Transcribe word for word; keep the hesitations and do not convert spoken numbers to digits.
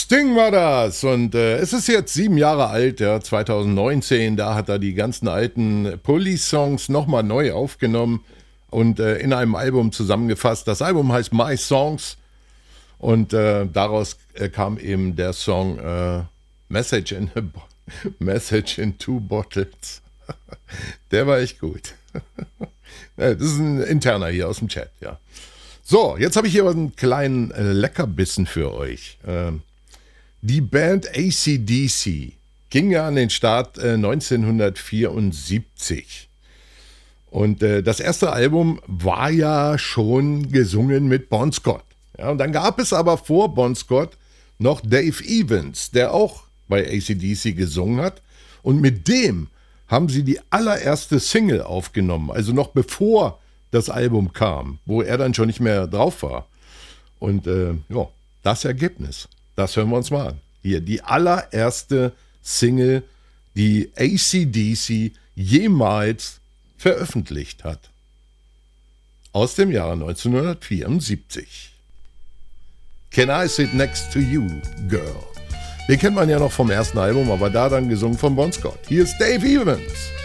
Sting war das und äh, es ist jetzt sieben Jahre alt, ja, zwanzig neunzehn, da hat er die ganzen alten Police-Songs nochmal neu aufgenommen und äh, in einem Album zusammengefasst. Das Album heißt My Songs und äh, daraus äh, kam eben der Song äh, Message in a Bo- Message in Two Bottles. Der war echt gut. Das ist ein interner hier aus dem Chat, ja. So, jetzt habe ich hier einen kleinen äh, Leckerbissen für euch. Ähm, die Band A C D C ging ja an den Start äh, neunzehnhundertvierundsiebzig. Und äh, das erste Album war ja schon gesungen mit Bon Scott. Ja, und dann gab es aber vor Bon Scott noch Dave Evans, der auch bei A C D C gesungen hat. Und mit dem haben sie die allererste Single aufgenommen, also noch bevor das Album kam, wo er dann schon nicht mehr drauf war. Und äh, ja, das Ergebnis, das hören wir uns mal an. Hier, die allererste Single, die A C D C jemals veröffentlicht hat. Aus dem Jahre neunzehnhundertvierundsiebzig. Can I Sit Next to You, Girl? Den kennt man ja noch vom ersten Album, aber da dann gesungen von Bon Scott. Hier ist Dave Evans.